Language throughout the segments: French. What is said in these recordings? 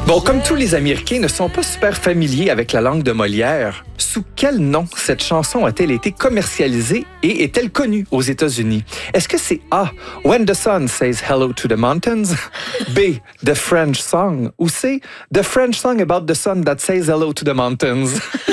Bon, comme tous les Américains ne sont pas super familiers avec la langue de Molière, sous quel nom cette chanson a-t-elle été commercialisée et est-elle connue aux États-Unis? Est-ce que c'est A, When the Sun Says Hello to the Mountains, B, The French Song, ou C, The French Song About the Sun That Says Hello to the Mountains?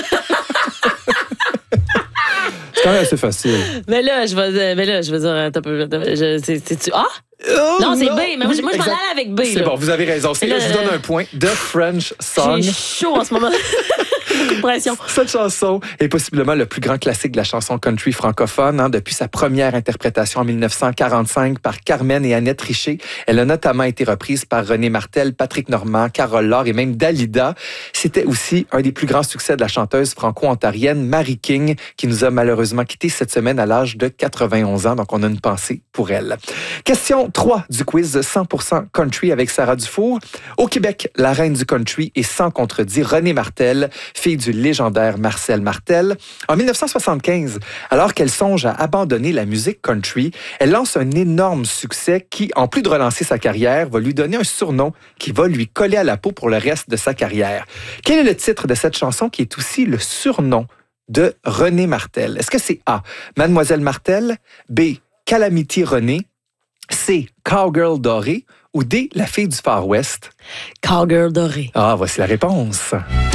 C'est quand même assez facile. Mais là, je vais dire, c'est-tu A? Oh, non, c'est B. Mais moi, je vais Exact. aller avec B. C'est là. bon, vous avez raison. Je vous donne un point. The French Song. J'ai chaud en ce moment. Beaucoup de pression. Cette chanson est possiblement le plus grand classique de la chanson country francophone. Depuis sa première interprétation en 1945 par Carmen et Annette Richer. Elle a notamment été reprise par René Martel, Patrick Normand, Carole Laure et même Dalida. C'était aussi un des plus grands succès de la chanteuse franco-ontarienne Mary King, qui nous a malheureusement quittés cette semaine à l'âge de 91 ans. Donc, on a une pensée pour elle. Question 3 du quiz 100% country avec Sarah Dufour. Au Québec, la reine du country est sans contredit Renée Martel, fille du légendaire Marcel Martel. En 1975, alors qu'elle songe à abandonner la musique country, elle lance un énorme succès qui, en plus de relancer sa carrière, va lui donner un surnom qui va lui coller à la peau pour le reste de sa carrière. Quel est le titre de cette chanson qui est aussi le surnom de Renée Martel? Est-ce que c'est A, Mademoiselle Martel, B, Calamity Renée, C, Cowgirl dorée ou D, la fille du Far West? Cowgirl dorée. Ah, voici la réponse.